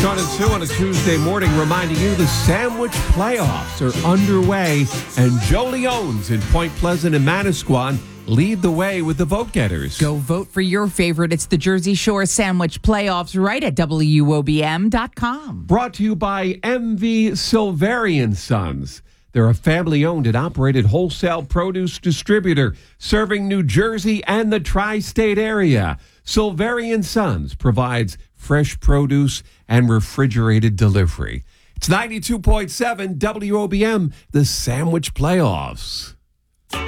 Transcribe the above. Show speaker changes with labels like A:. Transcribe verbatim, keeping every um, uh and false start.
A: Sean and Sue on a Tuesday morning reminding you the sandwich playoffs are underway, and Joe Leones in Point Pleasant and Manasquan lead the way with the vote getters.
B: Go vote for your favorite. It's the Jersey Shore Sandwich Playoffs right at W O B M dot com.
A: Brought to you by M V Silverian Sons. They're a family-owned and operated wholesale produce distributor serving New Jersey and the tri-state area. Silverian Sons provides fresh produce and refrigerated delivery. It's ninety-two point seven W O B M, the Sandwich Playoffs.